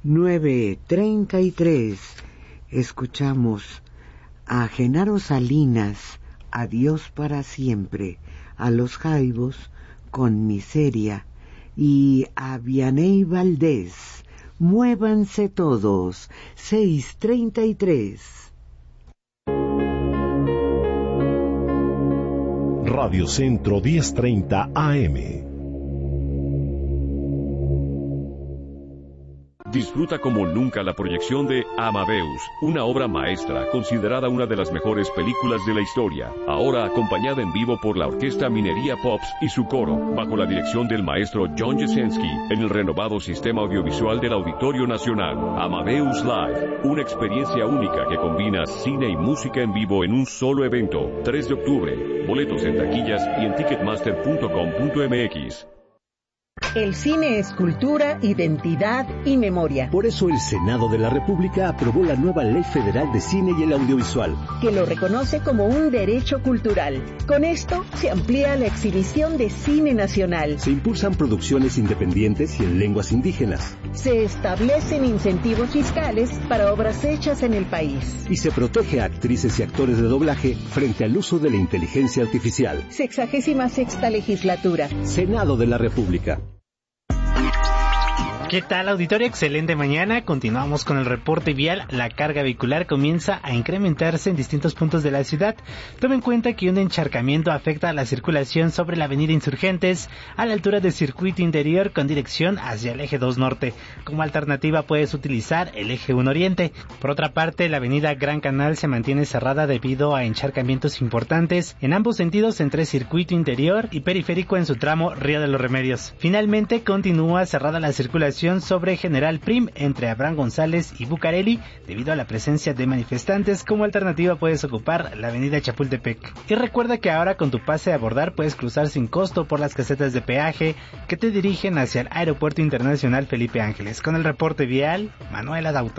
9:33. Escuchamos a Genaro Salinas, Adiós para siempre, a Los Jaivos, Con miseria, y a Vianney Valdés, Muévanse todos, 6:33. Radio Centro 1030 AM. Disfruta como nunca la proyección de Amadeus, una obra maestra considerada una de las mejores películas de la historia, ahora acompañada en vivo por la Orquesta Minería Pops y su coro, bajo la dirección del maestro John Jesensky, en el renovado sistema audiovisual del Auditorio Nacional. Amadeus Live, una experiencia única que combina cine y música en vivo en un solo evento. 3 de octubre, boletos en taquillas y en ticketmaster.com.mx. El cine es cultura, identidad y memoria. Por eso el Senado de la República aprobó la nueva Ley Federal de Cine y el Audiovisual, que lo reconoce como un derecho cultural. Con esto se amplía la exhibición de cine nacional. Se impulsan producciones independientes y en lenguas indígenas. Se establecen incentivos fiscales para obras hechas en el país. Y se protege a actrices y actores de doblaje frente al uso de la inteligencia artificial. 66ª legislatura. Senado de la República. ¿Qué tal, auditorio? Excelente mañana. Continuamos con el reporte vial. La carga vehicular comienza a incrementarse en distintos puntos de la ciudad. Tome en cuenta que un encharcamiento afecta a la circulación sobre la avenida Insurgentes a la altura del circuito interior con dirección hacia el eje 2 Norte. Como alternativa puedes utilizar el eje 1 Oriente. Por otra parte, la avenida Gran Canal se mantiene cerrada debido a encharcamientos importantes en ambos sentidos entre circuito interior y periférico en su tramo Río de los Remedios. Finalmente, continúa cerrada la circulación sobre General Prim entre Abraham González y Bucareli debido a la presencia de manifestantes. Como alternativa puedes ocupar la avenida Chapultepec. Y recuerda que ahora con tu pase a abordar puedes cruzar sin costo por las casetas de peaje que te dirigen hacia el Aeropuerto Internacional Felipe Ángeles. Con el reporte vial, Manuel Adauto.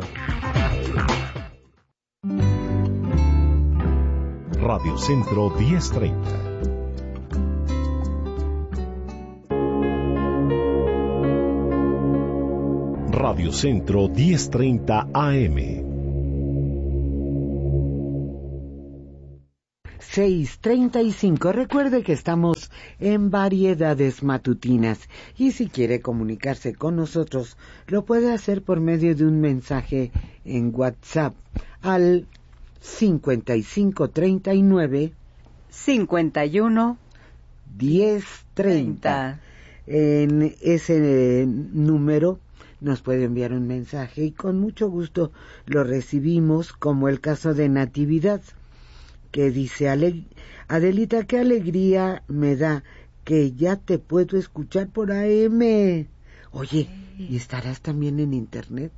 Radio Centro 1030. Radio Centro 1030 AM. 6:35. Recuerde que estamos en Variedades Matutinas y si quiere comunicarse con nosotros lo puede hacer por medio de un mensaje en WhatsApp al 5539 51 1030. En ese número nos puede enviar un mensaje y con mucho gusto lo recibimos, como el caso de Natividad, que dice: Adelita, qué alegría me da que ya te puedo escuchar por AM. Oye, ¿y estarás también en internet?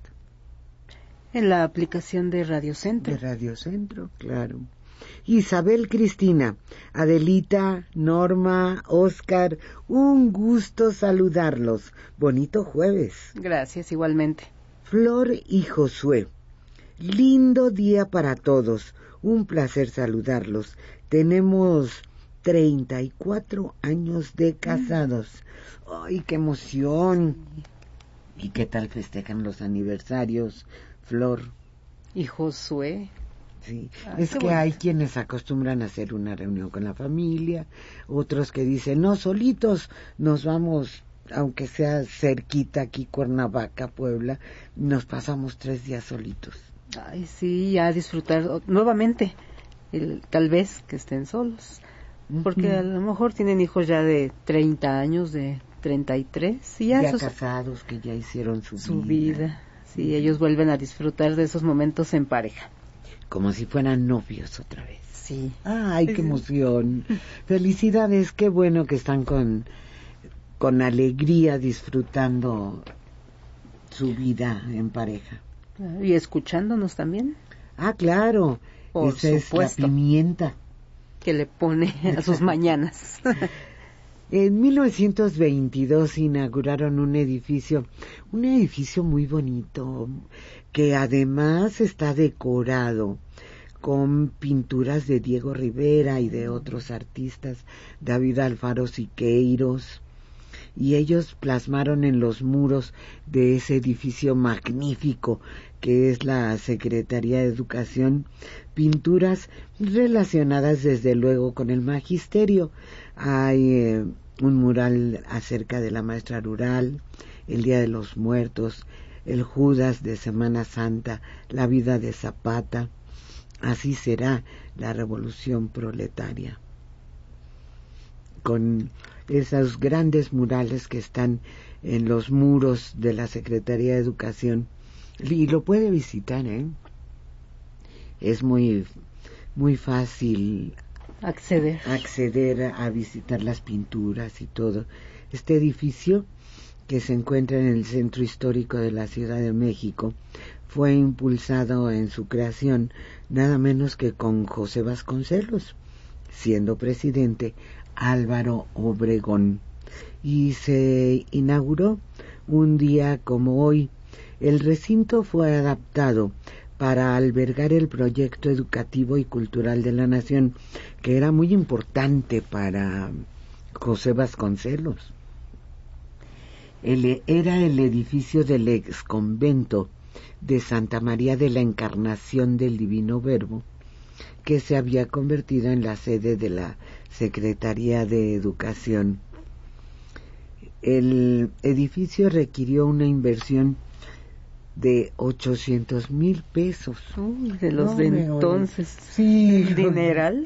En la aplicación de Radio Centro. De Radio Centro, claro. Isabel Cristina, Adelita, Norma, Oscar, un gusto saludarlos. Bonito jueves. Gracias, igualmente. Flor y Josué, lindo día para todos. Un placer saludarlos. Tenemos 34 años de casados. ¡Ay, qué emoción! ¿Y qué tal festejan los aniversarios, Flor? ¿Y Josué? Sí, es que hay quienes acostumbran a hacer una reunión con la familia, otros que dicen, no, solitos nos vamos, aunque sea cerquita aquí, Cuernavaca, Puebla, nos pasamos 3 días solitos. Ay, sí, a disfrutar nuevamente, tal vez que estén solos, porque a lo mejor tienen hijos ya de 30 años, de 33, y ya casados, que ya hicieron su vida. Sí, ellos vuelven a disfrutar de esos momentos en pareja. Como si fueran novios otra vez. Sí. ¡Ay, qué emoción! Felicidades, qué bueno que están con alegría disfrutando su vida en pareja. Y escuchándonos también. Ah, claro. Por Esa supuesto. Es la pimienta que le pone a sus mañanas. En 1922 inauguraron un edificio muy bonito, que además está decorado con pinturas de Diego Rivera y de otros artistas, David Alfaro Siqueiros, y ellos plasmaron en los muros de ese edificio magnífico que es la Secretaría de Educación pinturas relacionadas desde luego con el magisterio. Hay un mural acerca de la maestra rural, el Día de los Muertos, el Judas de Semana Santa, la vida de Zapata. Así será la revolución proletaria. Con esos grandes murales que están en los muros de la Secretaría de Educación, y lo puede visitar, es muy fácil acceder a visitar las pinturas y todo. Este edificio, que se encuentra en el centro histórico de la Ciudad de México, fue impulsado en su creación nada menos que con José Vasconcelos, siendo presidente Álvaro Obregón, y se inauguró un día como hoy. El recinto fue adaptado para albergar el proyecto educativo y cultural de la nación, que era muy importante para José Vasconcelos. Era el edificio del exconvento de Santa María de la Encarnación del Divino Verbo, que se había convertido en la sede de la Secretaría de Educación. El edificio requirió una inversión de 800,000 pesos. De los de entonces. Sí. Dineral.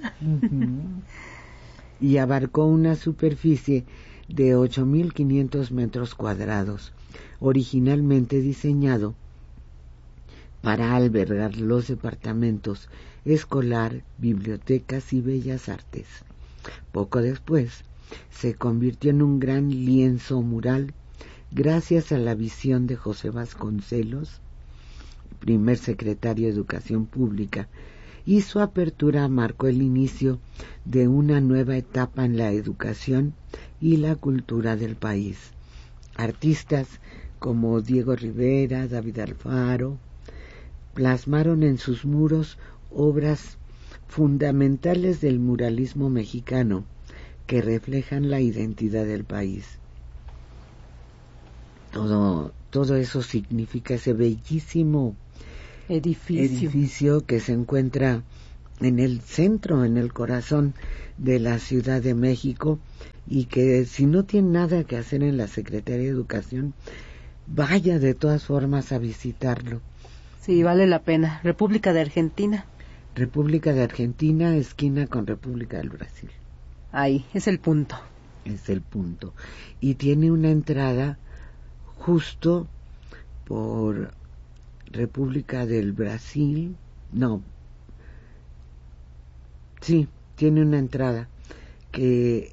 Y abarcó una superficie de 8,500 metros cuadrados, originalmente diseñado para albergar los departamentos escolar, bibliotecas y bellas artes. Poco después se convirtió en un gran lienzo mural gracias a la visión de José Vasconcelos, primer secretario de Educación Pública, y su apertura marcó el inicio de una nueva etapa en la educación y la cultura del país. Artistas como Diego Rivera, David Alfaro, plasmaron en sus muros obras fundamentales del muralismo mexicano que reflejan la identidad del país. Todo eso significa ese bellísimo edificio que se encuentra en el centro, en el corazón de la Ciudad de México, y que si no tiene nada que hacer en la Secretaría de Educación, vaya de todas formas a visitarlo. Sí, vale la pena. República de Argentina. República de Argentina, esquina con República del Brasil. Ahí, es el punto. Es el punto. Y tiene una entrada justo por República del Brasil. No. Sí, tiene una entrada que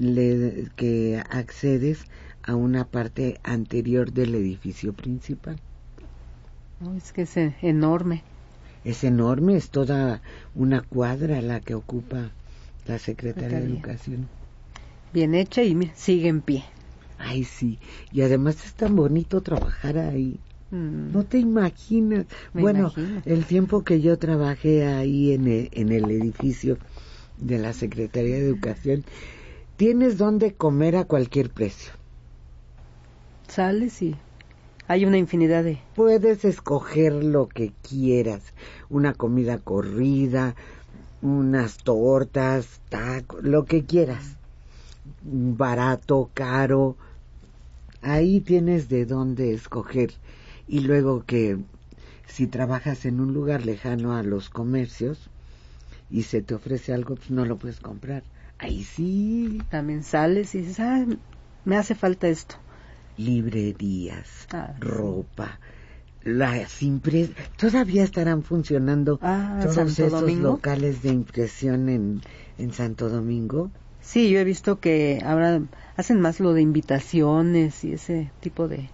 accedes a una parte anterior del edificio principal. No, es que es enorme. Es enorme, es toda una cuadra la que ocupa la Secretaría de Educación. Bien hecha y mira, sigue en pie. Ay, sí, y además es tan bonito trabajar ahí. No te imaginas. Bueno, el tiempo que yo trabajé ahí en el edificio de la Secretaría de Educación, tienes donde comer a cualquier precio. Sales y hay una infinidad de... Puedes escoger lo que quieras, una comida corrida, unas tortas, tacos, lo que quieras, barato, caro, ahí tienes de dónde escoger. Y luego que si trabajas en un lugar lejano a los comercios y se te ofrece algo, pues no lo puedes comprar. Ahí sí. También sales y dices, me hace falta esto. Librerías, ropa, las todavía estarán funcionando todos esos locales de impresión en Santo Domingo. Sí, yo he visto que ahora hacen más lo de invitaciones y ese tipo de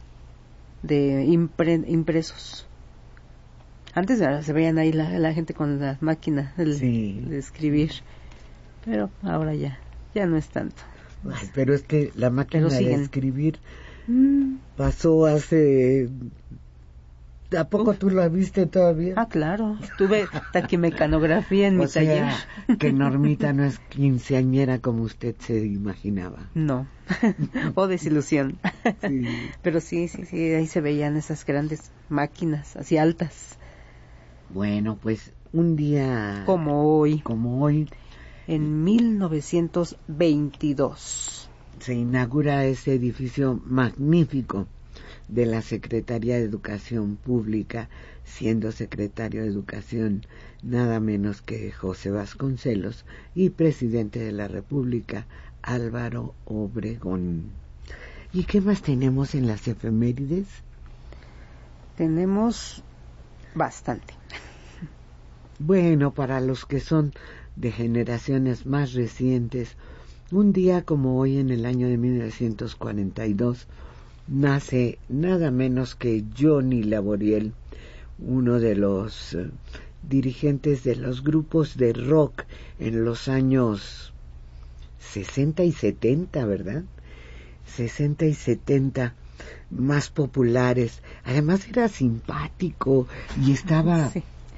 impresos. Antes se veían ahí la gente con la máquina de escribir, pero ahora ya no es tanto. Ay, pero es que la máquina de escribir pasó hace ¿A poco tú la viste todavía? Ah, claro. Tuve taquimecanografía en mi taller. Que Normita no es quinceañera como usted se imaginaba. No. O desilusión. Sí. Pero sí, ahí se veían esas grandes máquinas, así altas. Bueno, pues un día... Como hoy. En 1922. Se inaugura ese edificio magnífico de la Secretaría de Educación Pública, siendo secretario de Educación nada menos que José Vasconcelos y presidente de la República Álvaro Obregón. ¿Y qué más tenemos en las efemérides? Tenemos bastante. Bueno, para los que son de generaciones más recientes, un día como hoy en el año de 1942 nace nada menos que Johnny Laboriel, uno de los dirigentes de los grupos de rock en los años 60 y 70, ¿verdad? 60 y 70 más populares. Además era simpático y estaba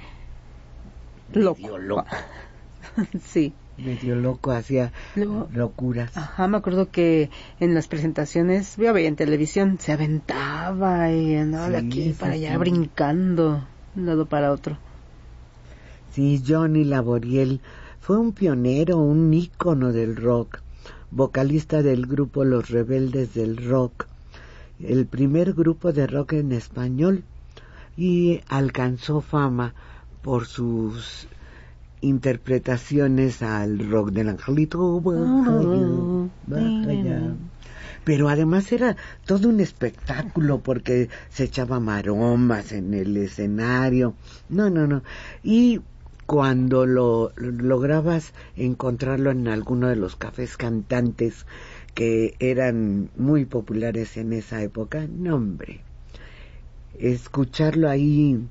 loco. Sí. Medio loco, hacía locuras. Ajá, me acuerdo que en las presentaciones, yo veía en televisión, se aventaba y andaba de aquí para allá brincando de un lado para otro. Sí, Johnny Laboriel fue un pionero, un ícono del rock, vocalista del grupo Los Rebeldes del Rock, el primer grupo de rock en español, y alcanzó fama por sus interpretaciones al rock del Angelito, baja ya. Pero además era todo un espectáculo porque se echaba maromas en el escenario. No. Y cuando lo lograbas encontrarlo en alguno de los cafés cantantes que eran muy populares en esa época, no hombre, escucharlo ahí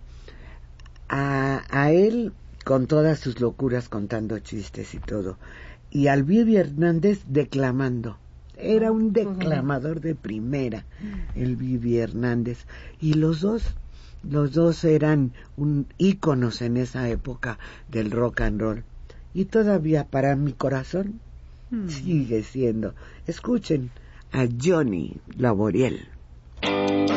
a él con todas sus locuras, contando chistes y todo, y al Vivi Hernández declamando. Era un declamador de primera, el Vivi Hernández, y los dos eran íconos en esa época del rock and roll, y todavía para mi corazón sigue siendo. Escuchen a Johnny Laboriel.